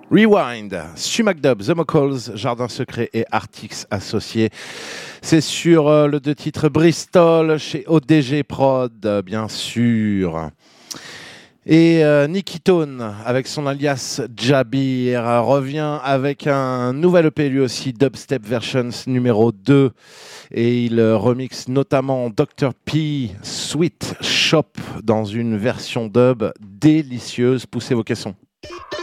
Rewind, Stu McDub, The Mocals, Jardin Secret et Artix Associés. C'est sur le 2 titres Bristol chez ODG Prod, bien sûr. Et Nicky Tone, avec son alias Jabir, revient avec un nouvel EP lui aussi, Dubstep Versions numéro 2. Et il remixe notamment Dr. P, Sweet Shop dans une version dub délicieuse. Poussez vos caissons.